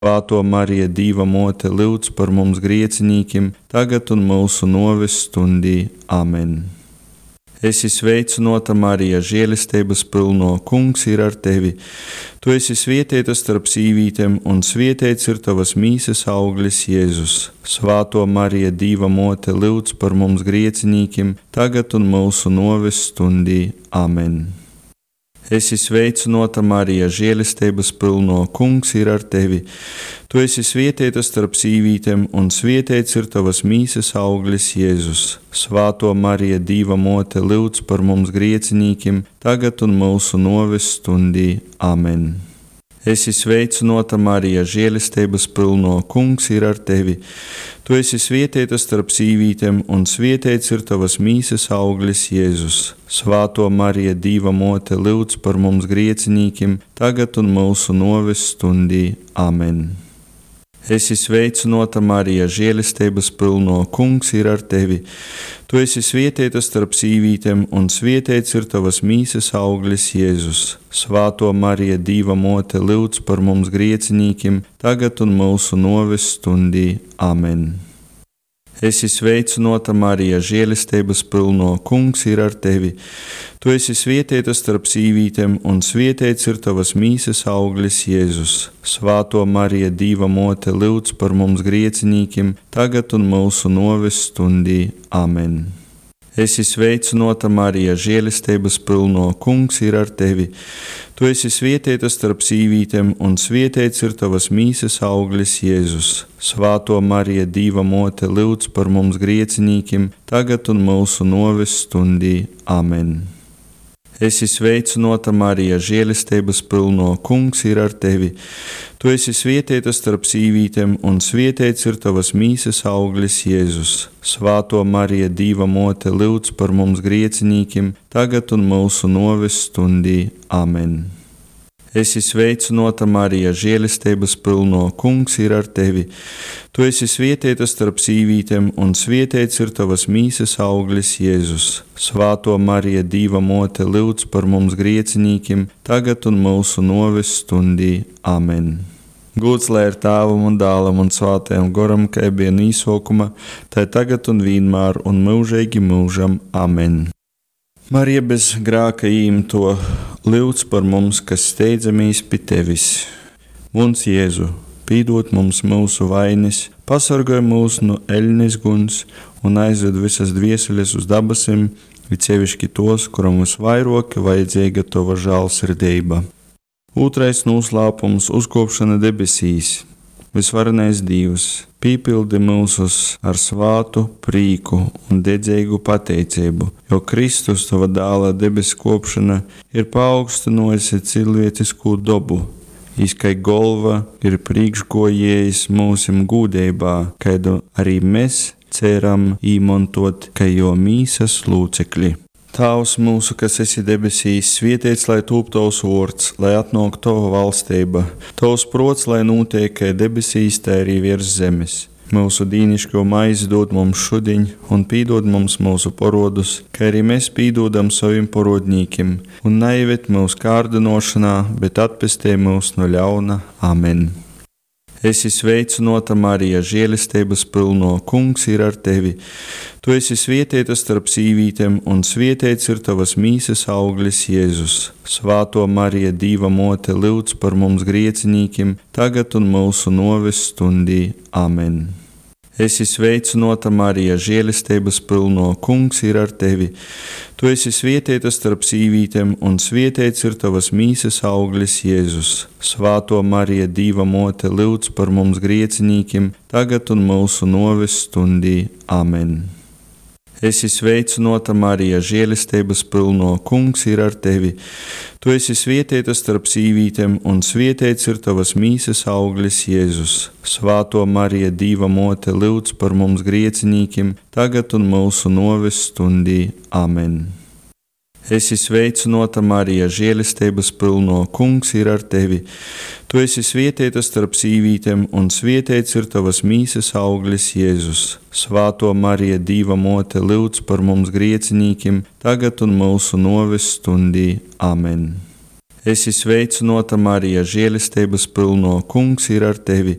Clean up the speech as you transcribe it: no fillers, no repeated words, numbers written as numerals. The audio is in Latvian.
Svētā Marija, Dieva mote, lūdz par mums griecinīkiem, tagad un mūsu noves stundī. Amen. Esi sveicināta, Marija, žēlistības pilno, Kungs ir ar tevi. Tu esi svētīta starp sīvītēm, un svētīts ir tavas mīsas auglis, Jēzus. Svētā Marija, Dieva mote, lūdz par mums griecinīkiem, tagad un mūsu noves stundī. Amen. Esi sveicināta, Marija, žēlistības pilno, Kungs ir ar tevi. Tu esi svētīta starp sīvītēm, un svētīts ir tavas mīsas auglis, Jēzus. Svētā Marija, Dieva mote, lūdz par mums griecinīkiem, tagad un mūsu noves stundī. Amen. Esi sveicināta, Marija, žēlistības pilno, Kungs ir ar tevi. Tu esi svētīta starp sīvītēm, un svētīts ir tavas mīsas auglis, Jēzus. Svētā Marija, Dieva mote, lūdz par mums griecinīkiem, tagad un mūsu noves stundī. Amen. Esi sveicināta, Marija, žēlistības pilno, Kungs ir ar tevi. Tu esi svētīta starp sīvītēm, un svētīts ir tavas mīsas auglis, Jēzus. Svētā Marija, Dieva mote, lūdz par mums griecinīkiem, tagad un mūsu noves stundī. Amen. Esi sveicināta, Marija, žēlistības pilno, Kungs ir ar tevi. Tu esi svētīta starp sīvītēm, un svētīts ir tavas mīsas auglis, Jēzus. Svētā Marija, Dieva mote, lūdz par mums griecinīkiem, tagad un mūsu noves stundī. Amen. Esi sveicināta, Marija, žēlistības pilno, Kungs ir ar tevi. Tu esi svētīta starp sīvītēm, un svētīts ir tavas mīsas auglis, Jēzus. Svētā Marija, Dieva mote, lūdz par mums griecinīkiem, tagad un mūsu noves stundī. Amen. Esi sveicināta, Marija, žēlistības pilno, Kungs ir ar tevi. Tu esi svētīta starp sīvītēm, un svētīts ir tavas mīsas auglis, Jēzus. Svētā Marija, Dieva mote, lūdz par mums griecinīkiem, tagad un mūsu noves stundī. Amen. Esi sveicināta, Marija, žēlistības pilno, Kungs ir ar tevi. Tu esi svētīta starp sīvītēm, un svētīts ir tavas mīsas auglis, Jēzus. Svētā Marija, Dieva mote, lūdz par mums griecinīkiem, tagad un mūsu noves stundī. Amen. Gods lai ir Tēvam un Dēlam un Svētajam Garam, kā bija no sākuma, tā tagad un vienmēr un mūžīgi mūžam. Amen. Marija bez grēka īmto, lūdz par mums, kas steidzamies pie tevis. Mums, Jēzu, pīdot mums mūsu vainas, pasargāj mūs no eļļas guns un aizved visas dvieseles uz dabasim, it sevišķi tos, kuram visvairāk vajadzīga tava žēlsirdība. Otrais noslēpums - uzkopšana debesīs. Visvarenais Dievs, pīpildi mūsus ar svātu prīku un dedzīgu pateicību, jo Kristus, tava dēla debes kopšana, ir paaugstinājusi cilvēcisku dobu. Izkai golva ir priekšgojējis mūsim gūdībā, kaidu arī mēs ceram īmontot, ka jo mīsas lūcekļi. Tēvs mūsu, kas esi debesīs, svētīts lai tūp tavs vārds, lai atnāk tava valstība, tavs prots, lai notiek kā debesīs, tā arī virs zemes. Mūsu dīnišķo maizi dod mums šodien, un pīdod mums mūsu parodus, kā arī mēs pīdodam saviem parodnīkiem, un neieved mūsu kārdinošanā, bet atpestī mūs no ļauna. Amen. Esi sveicināta, Marija, žēlistības pilno, Kungs ir ar tevi. Tu esi svētīta starp sīvītēm, un svētīts ir tavas mīsas auglis, Jēzus. Svētā Marija, Dieva mote, lūdz par mums griecinīkiem, tagad un mūsu noves stundī. Amen. Esi sveicināta, Marija, žēlistības pilno, Kungs ir ar tevi. Tu esi svētīta starp sīvītēm, un svētīts ir tavas mīsas auglis, Jēzus. Svētā Marija, Dieva mote, lūdz par mums griecinīkiem, tagad un mūsu noves stundī. Amen. Esi sveicināta, Marija, žēlistības pilno, Kungs ir ar tevi. Tu esi svētīta starp sīvītēm, un svētīts ir tavas mīsas auglis, Jēzus. Svētā Marija, Dieva mote, lūdz par mums griecinīkiem, tagad un mūsu noves stundī. Amen. Esi sveicināta, Marija, žēlistības pilno, Kungs ir ar tevi. Tu esi svētīta starp sīvītēm, un svētīts ir tavas mīsas auglis, Jēzus. Svētā Marija, Dieva mote, lūdz par mums griecinīkiem, tagad un mūsu noves stundī. Amen. Esi sveicināta, Marija, žēlistības pilno, Kungs ir ar tevi.